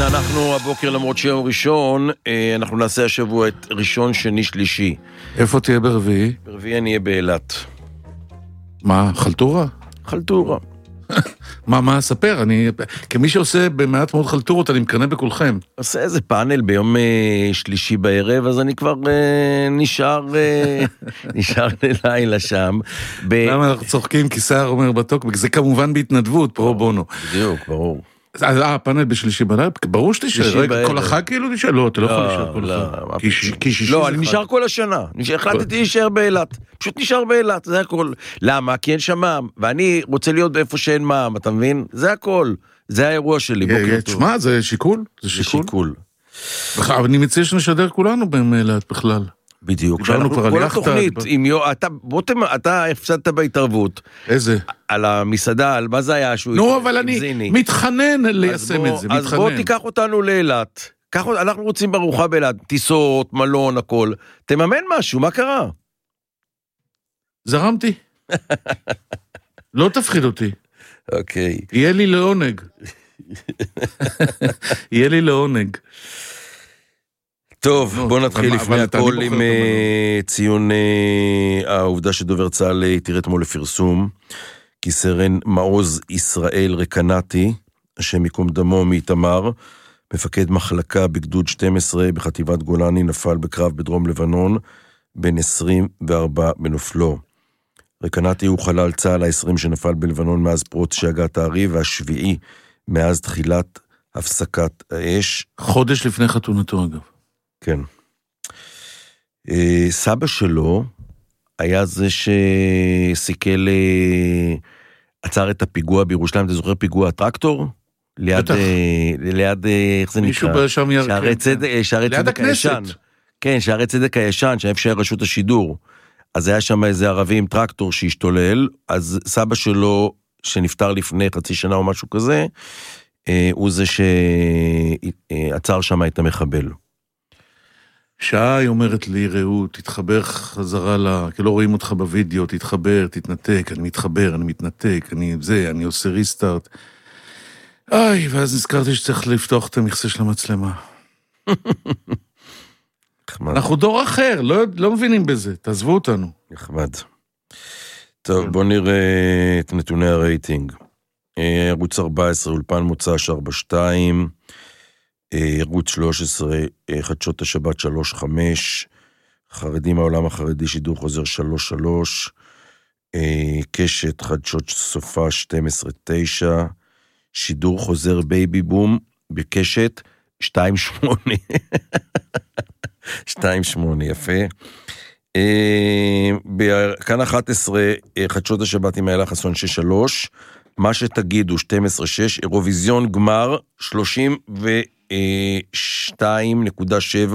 זה אנחנו הבוקר, למרות שיום ראשון, אנחנו נעשה השבוע את ראשון, שני, שלישי. איפה תהיה ברביעי? ברביעי אני אהיה באילת. מה, חלטורה? חלטורה. מה, ספר, כמי שעושה במעט מאוד חלטורות, אני מקנה בכולכם. עושה איזה פאנל ביום שלישי בערב, אז אני כבר נשאר ללילה שם. למה אנחנו צוחקים? כי סער אומר בטוק, זה כמובן בהתנדבות, פרו בונו. בדיוק, ברור. פאנל בשלישי בלילה, ברור שתישאר, רגע, כל החג כאילו נשאר, לא, אתה לא יכול להישאר כל החג. לא, אני נשאר כל השנה, החלטתי להישאר באילת, פשוט נשאר באילת, זה הכל. למה? כי אין שם מע"מ, ואני רוצה להיות באיפה שאין מע"מ, אתה מבין? זה הכל, זה האירוע שלי, בוקר טוב. תשמע, זה שיקול, זה שיקול. אני מציע שנשדר כולנו באילת בכלל. בדיוק, כל התוכנית, אתה הפסדת בהתערבות. איזה? על המסעדה, על מה זה היה? נו, אבל אני מתחנן ליישם את זה, מתחנן. אז בוא תיקח אותנו לאילת, אנחנו רוצים ברוחה באילת, טיסות, מלון, הכל, תממן משהו, מה קרה? זרמתי. לא תפחיד אותי. אוקיי. יהיה לי לעונג. יהיה לי לעונג. טוב, בוא נתחיל לפני הכל עם ציון העובדה שדובר צה"ל תראה אתמול לפרסום, כי סרן מעוז ישראל רקנתי, השם יקום דמו מאיתמר, מפקד מחלקה בגדוד 12 בחטיבת גולני, נפל בקרב בדרום לבנון, בן 24 בנופלו. רקנתי הוא חלל צה"ל ה-20 שנפל בלבנון מאז פרוץ שאגת האביב, והשביעי מאז תחילת הפסקת האש. חודש לפני חתונתו אגב. כן. סבא שלו היה זה שסיכל, עצר את הפיגוע בירושלים, אתה זוכר פיגוע הטרקטור? ליד, איך זה נקרא? מישהו שם שערי צדק הישן. כן, שערי צדק הישן, שאיפה שהיה רשות השידור. אז היה שם איזה ערבי עם טרקטור שהשתולל, אז סבא שלו, שנפטר לפני חצי שנה או משהו כזה, הוא זה שעצר שם את המחבל. שעה היא אומרת לי, ראו, תתחבר חזרה כי לא רואים אותך בווידאו, תתחבר, תתנתק, אני מתחבר, אני מתנתק, אני עושה ריסטארט. ואז נזכרתי שצריך לפתוח את המכסה של המצלמה. אנחנו דור אחר, לא מבינים בזה, תעזבו אותנו. נחמד. טוב, בוא נראה את נתוני הרייטינג. ערוץ 14, אולפן מוצ"ש 42, ערוץ 13, חדשות השבת 3-5, חרדים העולם החרדי, שידור חוזר 3-3, קשת חדשות סופה 12-9, שידור חוזר בייבי בום בקשת 2-8. 2-8, יפה. כאן 11, חדשות השבת עם איילה חסון 6-3, מה שתגידו 12-6, אירוויזיון גמר 32.7,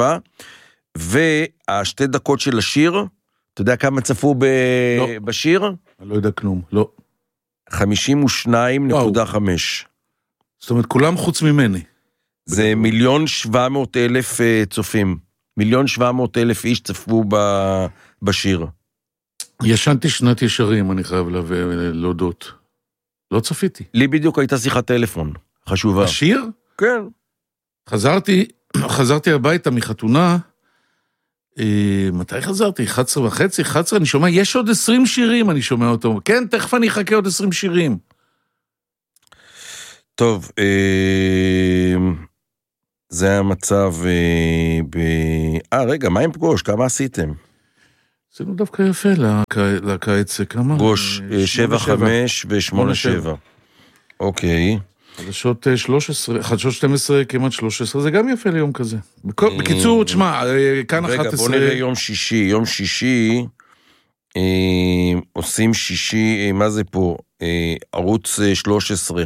והשתי דקות של השיר, אתה יודע כמה צפו בשיר? אני לא יודע כלום, לא. 52.5. זאת אומרת, כולם חוץ ממני. זה 1,700,000 צופים. 1,700,000 איש צפו בשיר. ישנתי שנת ישרים, אני חייב להודות. לא צפיתי. לי בדיוק הייתה שיחת טלפון, חשובה. השיר? כן. חזרתי הביתה מחתונה, מתי חזרתי? 11:30, אני שומע, יש עוד 20 שירים, אני שומע אותו. כן, תכף אני אחכה עוד 20 שירים. טוב, זה המצב רגע, מה עם פגוש? כמה עשיתם? זה לא דווקא יפה לקיץ, כמה? גוש 7-5 ו-8-7. אוקיי. חדשות 13, חדשות 12 כמעט 13, זה גם יפה ליום כזה. בקיצור, תשמע, כאן 11... רגע, בוא נראה יום שישי, עושים שישי, מה זה פה? ערוץ 13,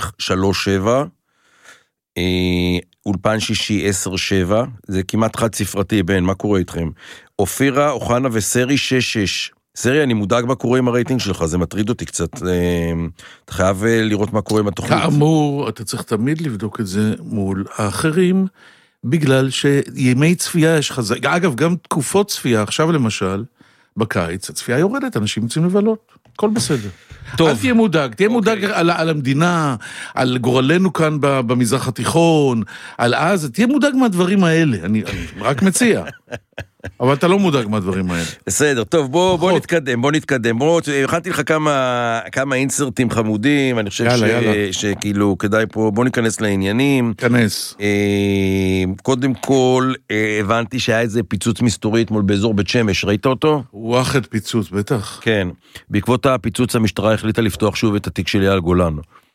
3-7, אולפן שישי 10-7, זה כמעט חד ספרתי, בן, מה קורה איתכם? אופירה, אוחנה וסרי 6-6. סרי, אני מודאג מה קורה עם הרייטינג שלך, זה מטריד אותי קצת. אתה חייב לראות מה קורה עם התוכנית. כאמור, אתה צריך תמיד לבדוק את זה מול האחרים, בגלל שימי צפייה יש חזק. אגב, גם תקופות צפייה, עכשיו למשל, בקיץ, הצפייה יורדת, אנשים יוצאים לבלות, הכל בסדר. טוב. אל תהיה מודאג, תהיה מודאג על המדינה, על גורלנו כאן במזרח התיכון, על עזה, תהיה מודאג מהדברים האלה, אני רק מציע. אבל אתה לא מודאג מהדברים האלה. בסדר, טוב, בוא נתקדם. הכנתי לך כמה אינסרטים חמודים, אני חושב שכאילו כדאי פה, בוא ניכנס לעניינים. כנס. קודם כל, הבנתי שהיה איזה פיצוץ מסתורי אתמול באזור בית שמש, ראית אותו? וואחד פיצוץ, בטח. כן, בעקבות הפיצוץ המשטרה החליטה לפתוח שוב את התיק של אייל גולן.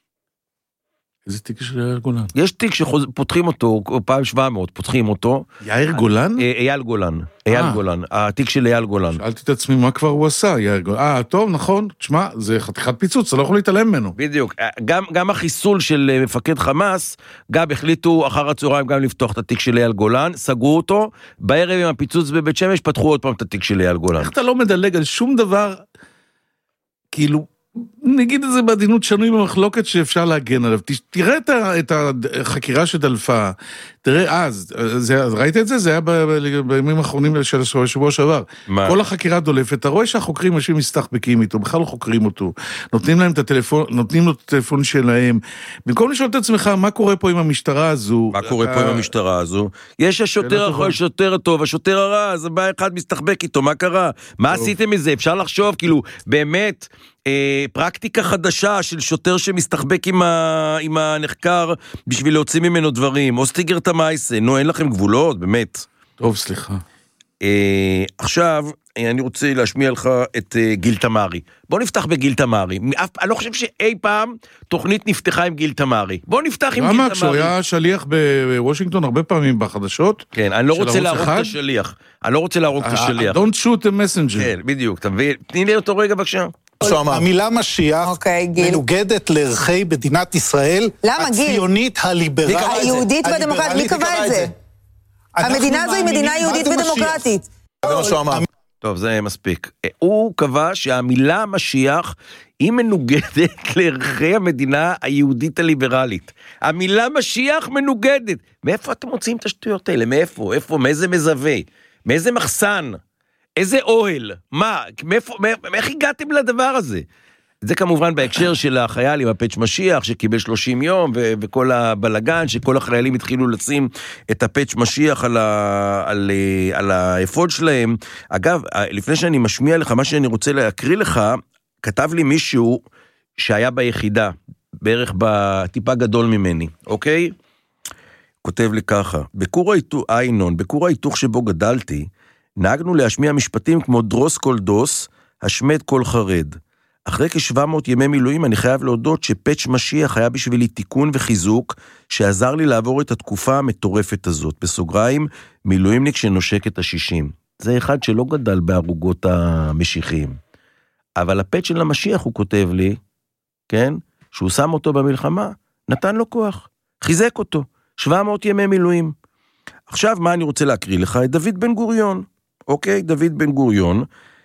איזה תיק של יאיר גולן? יש תיק שפותחים אותו, פעם 700, פותחים אותו. יאיר גולן? אייל גולן, התיק של אייל גולן. שאלתי את עצמי מה כבר הוא עשה, יאיר גולן. טוב, נכון, תשמע, זה חתיכת פיצוץ, אתה לא יכול להתעלם ממנו. בדיוק, גם החיסול של מפקד חמאס, גם החליטו אחר הצהריים גם לפתוח את התיק של אייל גולן, סגרו אותו, בערב עם הפיצוץ בבית שמש, פתחו עוד פעם את התיק של אייל גולן. איך אתה לא מדלג על שום דבר, כאילו, נגיד את זה בעדינות שנוי במחלוקת שאפשר להגן עליו. תראה את החקירה שדלפה, תראה אז, ראית את זה? זה היה בימים האחרונים של השבוע שעבר. כל החקירה דולפת, אתה רואה שהחוקרים יושבים מסתחבקים איתו, בכלל לא חוקרים אותו, נותנים להם את הטלפון, נותנים לו את הטלפון שלהם, במקום לשאול את עצמך, מה קורה פה עם המשטרה הזו? מה קורה פה עם המשטרה הזו? יש השוטר הטוב, השוטר הרע, אז בא אחד מסתחבק איתו, מה קרה? מה עשיתם מזה? אפשר לחשוב, כאילו, באמת, פרקטיקה חדשה של שוטר שמסתחבק עם הנחקר בשביל להוציא ממנו דברים, או סטיגר את המייסה, נו, אין לכם גבולות, באמת. טוב, סליחה. עכשיו, אני רוצה להשמיע לך את גיל תמרי. בוא נפתח בגיל תמרי. אני לא חושב שאי פעם תוכנית נפתחה עם גיל תמרי. בוא נפתח עם גיל תמרי. למה? כשהוא היה שליח בוושינגטון הרבה פעמים בחדשות. כן, אני לא רוצה להרוג את השליח. Don't shoot a messenger. כן, בדיוק. תני לי אותו רגע בבקשה. המילה משיח מנוגדת לערכי מדינת ישראל, הציונית, הליברלית. היהודית והדמוקרטית, מי קבע את זה? המדינה הזו היא מדינה יהודית ודמוקרטית. טוב, זה מספיק. הוא קבע שהמילה משיח היא מנוגדת לערכי המדינה היהודית הליברלית. המילה משיח מנוגדת. מאיפה אתם מוצאים את השטויות האלה? מאיפה? מאיזה מזווה? מאיזה מחסן? איזה אוהל? מה? איך הגעתם לדבר הזה? זה כמובן בהקשר של החייל עם הפאץ' משיח, שקיבל 30 יום, וכל הבלגן, שכל החיילים התחילו לשים את הפאץ' משיח על האפוד שלהם. אגב, לפני שאני משמיע לך, מה שאני רוצה להקריא לך, כתב לי מישהו שהיה ביחידה, בערך בטיפה גדול ממני, אוקיי? כותב לי ככה, בכור ההיתוך שבו גדלתי, נהגנו להשמיע משפטים כמו דרוס כל דוס, השמד כל חרד. אחרי כ-700 ימי מילואים אני חייב להודות שפאץ' משיח היה בשבילי תיקון וחיזוק, שעזר לי לעבור את התקופה המטורפת הזאת. בסוגריים, מילואימניק שנושק את ה-60. זה אחד שלא גדל בערוגות המשיחים. אבל הפאץ' של המשיח, הוא כותב לי, כן, שהוא שם אותו במלחמה, נתן לו כוח, חיזק אותו, 700 ימי מילואים. עכשיו מה אני רוצה להקריא לך? את דוד בן גוריון. אוקיי, דוד בן גוריון,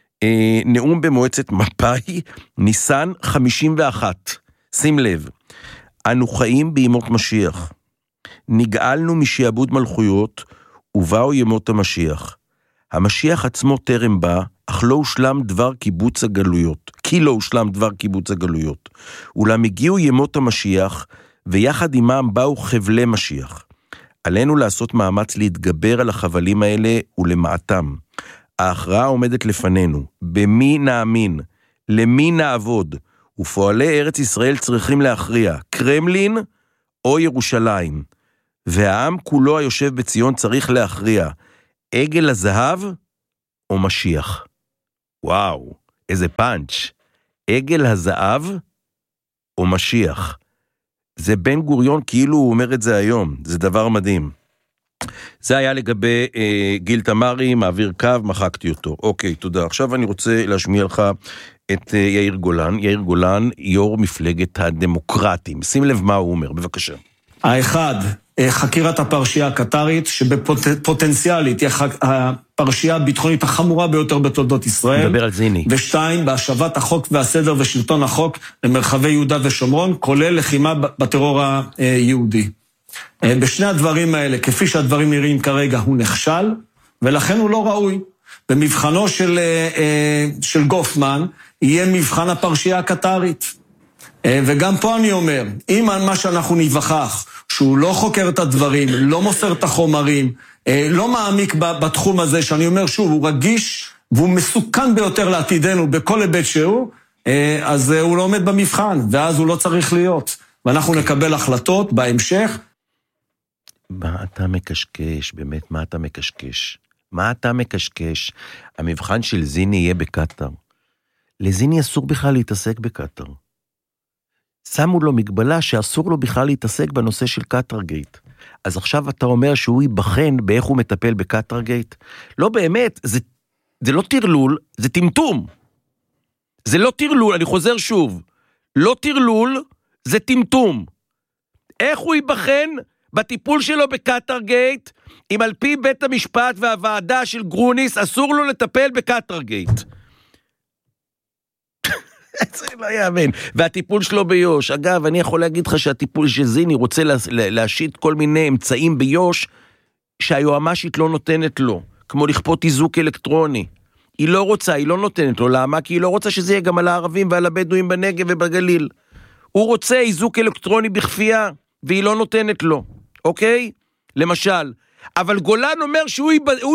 נאום במועצת מפא"י, ניסן 51. שים לב, אנו חיים בימות משיח. נגאלנו משעבוד מלכויות, ובאו ימות המשיח. המשיח עצמו טרם בא, אך לא הושלם דבר קיבוץ הגלויות. כי לא הושלם דבר קיבוץ הגלויות. אולם הגיעו ימות המשיח, ויחד עמם באו חבלי משיח. עלינו לעשות מאמץ להתגבר על החבלים האלה ולמעטם. ההכרעה עומדת לפנינו, במי נאמין, למי נעבוד, ופועלי ארץ ישראל צריכים להכריע, קרמלין או ירושלים, והעם כולו היושב בציון צריך להכריע, עגל הזהב או משיח. וואו, איזה פאנץ', עגל הזהב או משיח. זה בן גוריון כאילו הוא אומר את זה היום, זה דבר מדהים. זה היה לגבי גיל תמרי, מעביר קו, מחקתי אותו. אוקיי, תודה. עכשיו אני רוצה להשמיע לך את יאיר גולן. יאיר גולן, יו"ר מפלגת הדמוקרטים. שים לב מה הוא אומר, בבקשה. האחד, חקירת הפרשייה הקטרית, שבפוטנציאלית היא הפרשייה הביטחונית החמורה ביותר בתולדות ישראל. נדבר על זה, הנה. ושתיים, בהשבת החוק והסדר ושלטון החוק למרחבי יהודה ושומרון, כולל לחימה בטרור היהודי. בשני הדברים האלה, כפי שהדברים נראים כרגע, הוא נכשל, ולכן הוא לא ראוי. ומבחנו של גופמן יהיה מבחן הפרשייה הקטרית. וגם פה אני אומר, אם מה שאנחנו נבחח, שהוא לא חוקר את הדברים, לא מוסר את החומרים, לא מעמיק בתחום הזה, שאני אומר שוב, הוא רגיש והוא מסוכן ביותר לעתידנו בכל היבט שהוא, אז הוא לא עומד במבחן, ואז הוא לא צריך להיות. ואנחנו נקבל החלטות בהמשך. מה אתה מקשקש? באמת, מה אתה מקשקש? מה אתה מקשקש? המבחן של זיני יהיה בקטר. לזיני אסור בכלל להתעסק בקטר. שמו לו מגבלה שאסור לו בכלל להתעסק בנושא של קטר גייט. אז עכשיו אתה אומר שהוא ייבחן באיך הוא מטפל בקטר גייט? לא באמת, זה לא תרלול, זה טמטום. זה לא תרלול, אני חוזר שוב. לא תרלול, זה טמטום. איך הוא ייבחן בטיפול שלו בקטר גייט, אם על פי בית המשפט והוועדה של גרוניס אסור לו לטפל בקטר גייט? זה לא יאמן. והטיפול שלו ביוש, אגב, אני יכול להגיד לך שהטיפול של זיני רוצה להשית כל מיני אמצעים ביוש שהיועמ"שית לא נותנת לו, כמו לכפות איזוק אלקטרוני. היא לא רוצה, היא לא נותנת לו. למה? כי היא לא רוצה שזה יהיה גם על הערבים ועל הבדואים בנגב ובגליל. הוא רוצה איזוק אלקטרוני בכפייה, והיא לא נותנת לו. אוקיי? למשל. אבל גולן אומר שהוא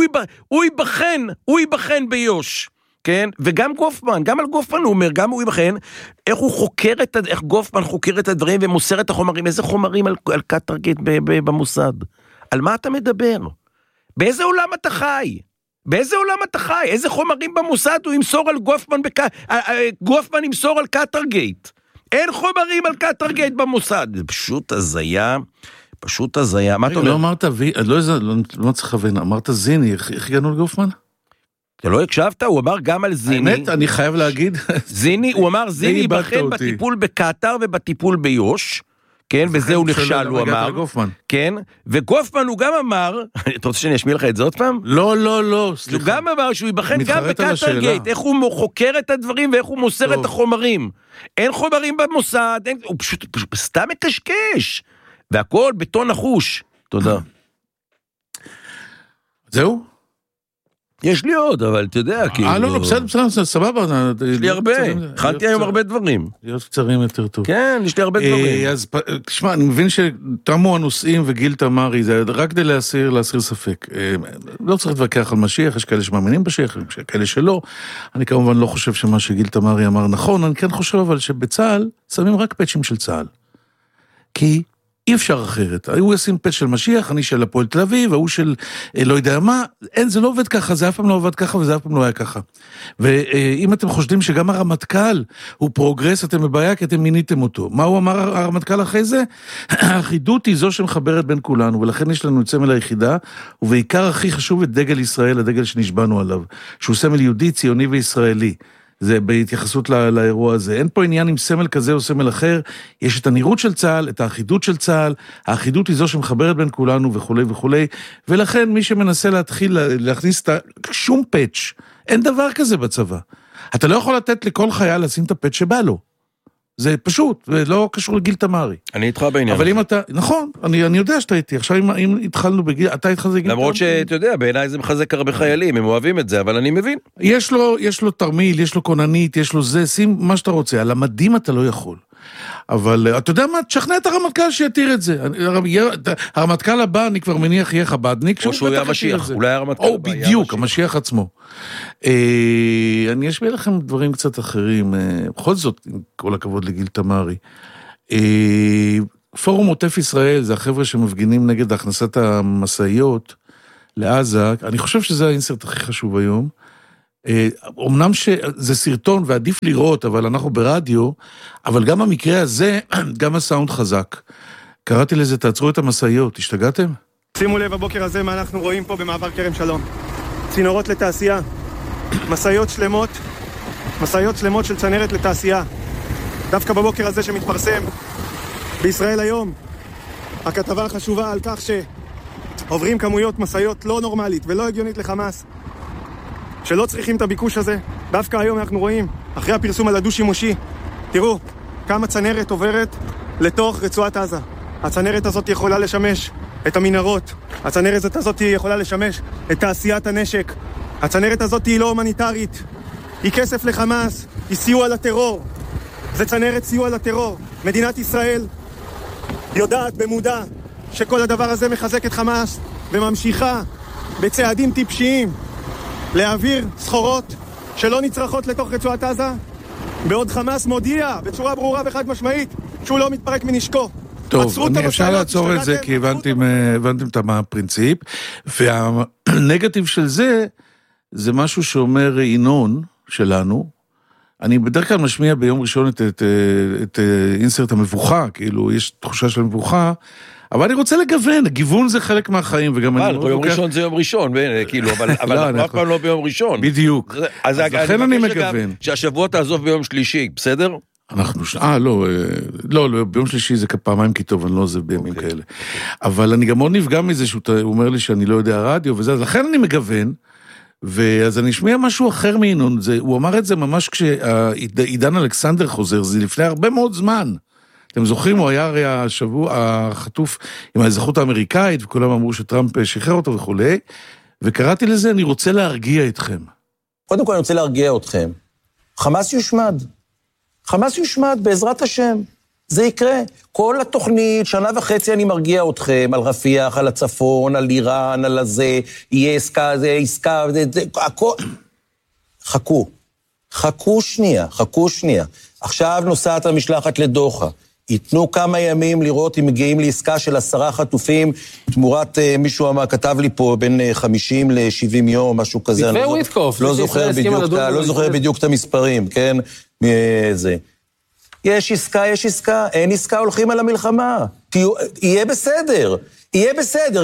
ייבחן ביוש. כן? וגם גופמן, גם על גופמן הוא אומר, גם הוא ייבחן, איך גופמן חוקר את הדברים ומוסר את החומרים, איזה חומרים על קטר גייט במוסד? על מה אתה מדבר? באיזה עולם אתה חי? באיזה עולם אתה חי? איזה חומרים במוסד הוא ימסור על גופמן ימסור על קטר גייט? אין חומרים על קטר גייט במוסד. זה פשוט הזיה, פשוט הזיה. מה אתה אומר? לא אמרת, לא צריך לכוון, אמרת זיני, איך הגענו לגופמן? אתה לא הקשבת, הוא אמר גם על זיני. האמת, אני חייב להגיד. זיני, הוא אמר זיני ייבחן בטיפול בקטר ובטיפול ביוש, כן, וזה הוא נכשל, הוא אמר. כן, וגופמן הוא גם אמר, אתה רוצה שאני אשמיע לך את זה עוד פעם? לא, סליחה. הוא גם אמר שהוא ייבחן גם בקטר גייט, איך הוא חוקר את הדברים ואיך הוא מוסר את החומרים. אין חומרים במוסד, הוא פשוט סתם מקשקש. והכל בטון החוש. תודה. זהו? יש לי עוד, אבל אתה יודע, כאילו... לא, בסדר, סבבה. יש לי הרבה, הכנתי היום הרבה דברים. להיות קצרים יותר טוב. כן, יש לי הרבה דברים. אז תשמע, אני מבין שתמו הנושאים וגיל תמרי, זה רק כדי להסיר ספק. לא צריך להתווכח על משיח, יש כאלה שמאמינים בשיח, יש כאלה שלא. אני כמובן לא חושב שמה שגיל תמרי אמר נכון, אני כן חושב אבל שבצה"ל שמים רק פאצ'ים של צה"ל. כי... אי אפשר אחרת. הוא ישים פאץ' של משיח, אני של הפועל תל אביב, והוא של לא יודע מה, אין, זה לא עובד ככה, זה אף פעם לא עובד ככה, וזה אף פעם לא היה ככה. ואם אתם חושדים שגם הרמטכ"ל הוא פרוגרס, אתם בבעיה, כי אתם מיניתם אותו. מה הוא אמר הרמטכ"ל אחרי זה? האחידות היא זו שמחברת בין כולנו, ולכן יש לנו את סמל היחידה, ובעיקר הכי חשוב את דגל ישראל, הדגל שנשבענו עליו, שהוא סמל יהודי, ציוני וישראלי. זה בהתייחסות לאירוע הזה. אין פה עניין עם סמל כזה או סמל אחר, יש את הנראות של צה"ל, את האחידות של צה"ל, האחידות היא זו שמחברת בין כולנו וכו' וכו', ולכן מי שמנסה להתחיל להכניס שום פאץ', אין דבר כזה בצבא. אתה לא יכול לתת לכל חייל לשים את הפאץ' שבא לו. זה פשוט, ולא קשור לגיל תמרי. אני איתך בעניין. אבל אם אתה, נכון, אני יודע שאתה איתי, עכשיו אם התחלנו בגיל, אתה התחלת בגיל תמרי. למרות שאתה יודע, בעיניי זה מחזק הרבה חיילים, הם אוהבים את זה, אבל אני מבין. יש לו תרמיל, יש לו קוננית, יש לו זה, שים מה שאתה רוצה, על המדים אתה לא יכול. אבל אתה יודע מה, תשכנע את הרמטכ"ל שיתיר את זה. הרמטכ"ל הבא, אני כבר מניח, יהיה חבדניק. או שהוא יהיה המשיח, אולי הרמטכ"ל הבא. או בדיוק, המשיח עצמו. אני אשמיע לכם דברים קצת אחרים, בכל זאת, עם כל הכבוד לגיל תמרי. פורום עוטף ישראל, זה החבר'ה שמפגינים נגד הכנסת המסעיות לעזה, אני חושב שזה האינסרט הכי חשוב היום. אמנם שזה סרטון ועדיף לראות, אבל אנחנו ברדיו, אבל גם המקרה הזה, גם הסאונד חזק. קראתי לזה, תעצרו את המסעיות, השתגעתם? שימו לב, הבוקר הזה מה אנחנו רואים פה במעבר כרם שלום. צינורות לתעשייה, מסעיות שלמות של צנרת לתעשייה. דווקא בבוקר הזה שמתפרסם בישראל היום, הכתבה החשובה על כך שעוברים כמויות מסעיות לא נורמלית ולא הגיונית לחמאס, שלא צריכים את הביקוש הזה. דווקא היום אנחנו רואים, אחרי הפרסום על הדו-שימושי, תראו כמה צנרת עוברת לתוך רצועת עזה. הצנרת הזאת יכולה לשמש את המנהרות, הצנרת הזאת יכולה לשמש את תעשיית הנשק, הצנרת הזאת היא לא הומניטרית, היא כסף לחמאס, היא סיוע לטרור. זה צנרת סיוע לטרור. מדינת ישראל יודעת במודע שכל הדבר הזה מחזק את חמאס וממשיכה בצעדים טיפשיים להעביר סחורות שלא נצרכות לתוך רצועת עזה, בעוד חמאס מודיע בצורה ברורה וחד משמעית שהוא לא מתפרק מנשקו. טוב, אני אפשר לעצור את זה כי הבנתם את הפרינציפ, והנגטיב של זה משהו שאומר ינון שלנו. אני בדרך כלל משמיע ביום ראשון את אינסרט המבוכה, כאילו יש תחושה של מבוכה, אבל אני רוצה לגוון, הגיוון זה חלק מהחיים, וגם אני... יום ראשון זה יום ראשון, כאילו, אבל אנחנו אף פעם לא ביום ראשון. בדיוק. אז לכן אני מגוון. שהשבוע תעזוב ביום שלישי, בסדר? לא, ביום שלישי זה פעמיים כי טוב, אני לא עוזב בימים כאלה. אבל אני גם מאוד נפגע מזה שהוא אומר לי שאני לא יודע רדיו וזה, אז לכן אני מגוון, ואז אני אשמיע משהו אחר מינון, הוא אמר את זה ממש כשעידן אלכסנדר חוזר, זה לפני הרבה מאוד זמן. אתם זוכרים, הוא היה הרי השבוע החטוף עם האזרחות האמריקאית, וכולם אמרו שטראמפ שחרר אותו וכו', וקראתי לזה, אני רוצה להרגיע אתכם. קודם כל אני רוצה להרגיע אתכם. חמאס יושמד. חמאס יושמד בעזרת השם. זה יקרה. כל התוכנית, שנה וחצי אני מרגיע אתכם, על רפיח, על הצפון, על איראן, על הזה, יהיה עסקה, זה עסקה, זה, הכל... חכו שנייה. עכשיו נוסעת המשלחת לדוחה. ייתנו כמה ימים לראות אם מגיעים לעסקה של 10 חטופים, תמורת מישהו כתב לי פה בין 50 ל-70 יום, משהו כזה. לא זוכר בדיוק את המספרים, כן? זה. יש עסקה, אין עסקה, הולכים על המלחמה. יהיה בסדר.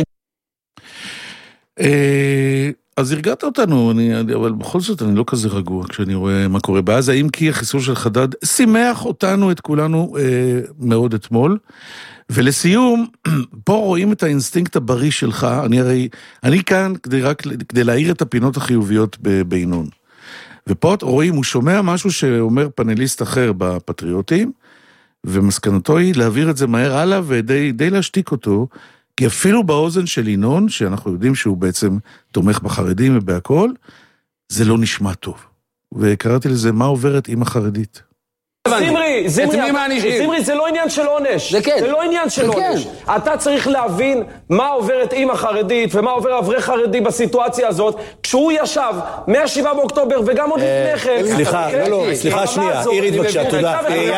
אז הרגעת אותנו, אבל בכל זאת אני לא כזה רגוע כשאני רואה מה קורה בעזה, אם כי החיסול של חדד שימח אותנו, את כולנו מאוד אתמול. ולסיום, פה רואים את האינסטינקט הבריא שלך, אני כאן כדי להעיר את הפינות החיוביות בינון. ופה רואים, הוא שומע משהו שאומר פאנליסט אחר בפטריוטים, ומסקנתו היא להעביר את זה מהר הלאה, ודי להשתיק אותו, כי אפילו באוזן של ינון, שאנחנו יודעים שהוא בעצם תומך בחרדים ובהכל, זה לא נשמע טוב. וקראתי לזה, מה עוברת עם החרדית? זמרי, זה לא עניין של עונש. זה לא עניין של עונש. אתה צריך להבין מה עוברת עם החרדית, ומה עובר אברך חרדי בסיטואציה הזאת, כשהוא ישב מה-7 באוקטובר, וגם עוד לפני כן. סליחה שנייה, אירית בבקשה, תודה.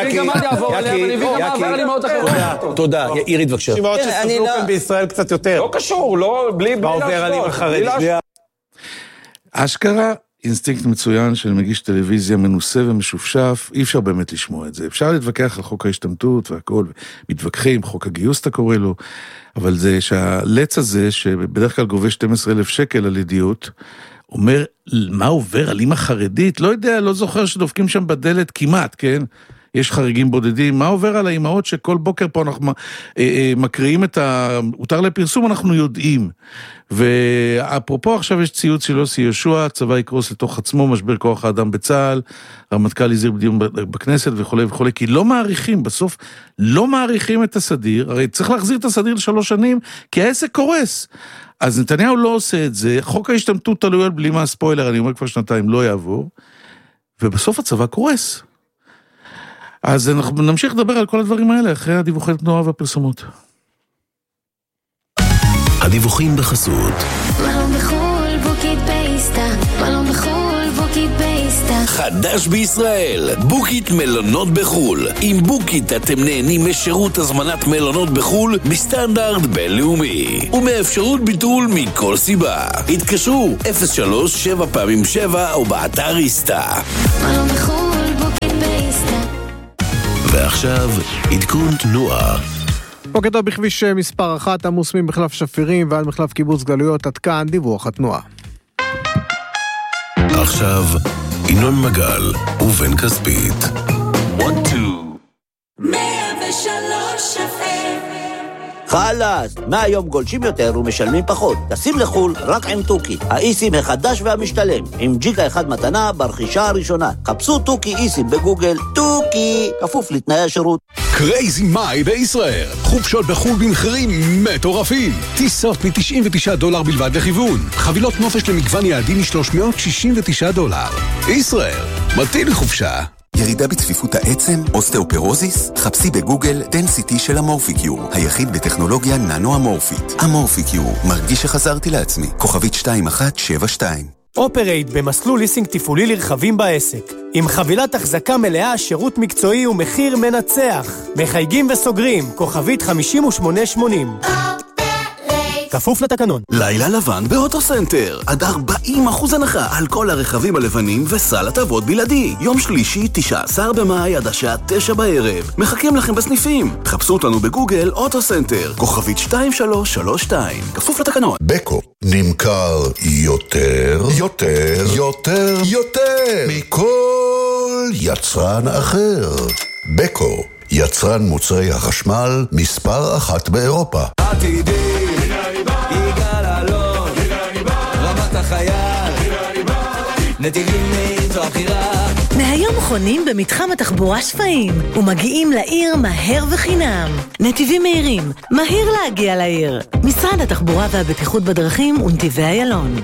תודה, אירית בבקשה. שמעות שסבלו כאן בישראל קצת יותר. לא קשור, בלי להשוות. אשכרה, אינסטינקט מצוין של מגיש טלוויזיה מנוסה ומשופשף, אי אפשר באמת לשמוע את זה. אפשר להתווכח על חוק ההשתמטות והכל, מתווכחים, חוק הגיוס אתה קורא לו, אבל זה שהלץ הזה, שבדרך כלל גובה 12,000 שקל על ידיעות, אומר, מה עובר על אמא חרדית? לא יודע, לא זוכר שדופקים שם בדלת כמעט, כן? יש חריגים בודדים, מה עובר על האימהות שכל בוקר פה אנחנו מקריאים את הותר לפרסום, אנחנו יודעים. ואפרופו עכשיו יש ציוץ של יוסי יהושע, צבא יקרוס לתוך עצמו, משבר כוח האדם בצה"ל, רמטכ"ל הזהיר בדיון בכנסת וכו' וכו', כי לא מעריכים, בסוף לא מעריכים את הסדיר, הרי צריך להחזיר את הסדיר ל3 שנים, כי העסק קורס. אז נתניהו לא עושה את זה, חוק ההשתמטות תלוי על בלימה, ספוילר, אני אומר כבר 2 לא יעבור, ובסוף הצבא קורס. אז אנחנו נמשיך לדבר על כל הדברים האלה, אחרי הדיווחי תנועה והפרסומות. הדיווחים בחסות. מלון בחול, בוקית פייסטה. מלון בחול, בוקית פייסטה. חדש בישראל, בוקית מלונות בחול. עם בוקית אתם נהנים משירות הזמנת מלונות בחול בסטנדרט בינלאומי. ומאפשרות ביטול מכל סיבה. התקשרו 03-7x7 או באתר איסטה. מלון בחול, בוקית פייסטה. ועכשיו, עדכון תנועה. בוקר טוב, בכביש מספר 1, עמוס ממחלף שפירים ועד מחלף קיבוץ גלויות, עד כאן דיווח התנועה. עכשיו, ינון מגל ובן כספית. 1, 2. 103 חלאס, מהיום גולשים יותר ומשלמים פחות. תשים לחול רק עם טוקי, האיסים החדש והמשתלם, עם ג'יגה 1 מתנה ברכישה הראשונה. חפשו טוקי איסים בגוגל, טוקי, כפוף לתנאי השירות. קרייזי מאי בישראל. חופשות בחול במחירים מטורפים. טיסות $99 בלבד לכיוון. חבילות נופש למגוון יעדים $369. ישראל, מתאים לחופשה. ירידה בצפיפות העצם, אוסטאופורוזיס? חפשי בגוגל דנסיטי של אמורפיקיור, היחיד בטכנולוגיה ננו-אמורפית. אמורפיקיור, מרגיש שחזרתי לעצמי. כוכבית 2172. אופרייט במסלול ליסינג טיפולי לרכבים בעסק. עם חבילת החזקה מלאה, שירות מקצועי ומחיר מנצח. מחייגים וסוגרים, כוכבית 5880. כפוף לתקנון. לילה לבן באוטוסנטר. עד 40% הנחה על כל הרכבים הלבנים וסל הטבות בלעדי. יום שלישי, 19 במאי עד השעה 9 בערב. מחכים לכם בסניפים. חפשו אותנו בגוגל אוטוסנטר. כוכבית 2332. כפוף לתקנון. בקו נמכר יותר מכל יצרן אחר. בקו, יצרן מוצרי החשמל מספר 1 באירופה. עתידי יגאל אלון, רמת החייל, נתיבים מאיתו הבחירה. מהיום חונים במתחם התחבורה שפיים ומגיעים לעיר מהר וחינם. נתיבים מהירים, מהיר להגיע לעיר. משרד התחבורה והבטיחות בדרכים ונתיבי איילון.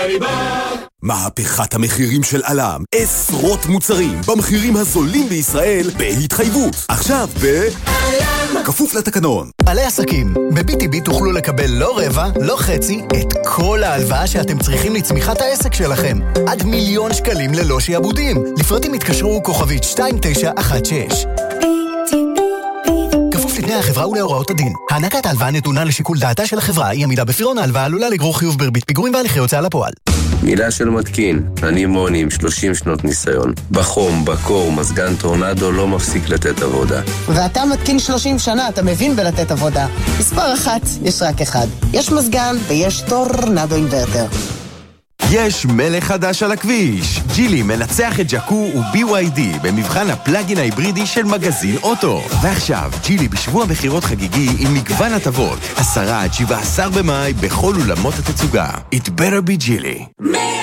מהפכת המחירים של אלם, עשרות מוצרים במחירים הזולים בישראל בהתחייבות. עכשיו אלם, כפוף לתקנון. בעלי עסקים, ב-BTB תוכלו לקבל לא רבע, לא חצי, את כל ההלוואה שאתם צריכים לצמיחת העסק שלכם. עד $1,000,000 ללא שיעבודים. לפרטים התקשרו כוכבית 2916. כפוף לתנאי החברה ולהוראות הדין. הענקת ההלוואה נתונה לשיקול דעתה של החברה, אי עמידה בפירעון ההלוואה עלולה לגרור חיוב בריבית פיגורים והליכי הוצאה לפועל. מילה של מתקין, אני מוני עם 30 שנות ניסיון. בחום, בקור, מזגן טורנדו לא מפסיק לתת עבודה. ואתה מתקין 30 שנה, אתה מבין בלתת עבודה. מספר 1, יש רק אחד. יש מזגן ויש טורנדו אינברטר. יש מלך חדש על הכביש. ג'ילי מנצח את ג'קו ו-BYD במבחן הפלאגין ההיברידי של מגזין אוטו. ועכשיו, ג'ילי בשבוע בחירות חגיגי עם מגוון הטבות. 10 עד 17 במאי בכל אולמות התצוגה. It better be ג'ילי.